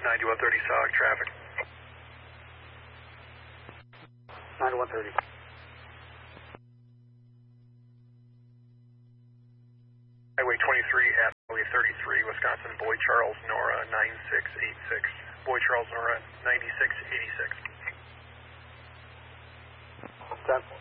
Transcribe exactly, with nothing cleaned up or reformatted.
ninety-one thirty Sauk traffic. ninety-one thirty. Highway twenty-three at Highway thirty-three, Wisconsin, Boyd Charles, Nora, nine six eight six. Boyd Charles, Nora, ninety-six eighty-six. Step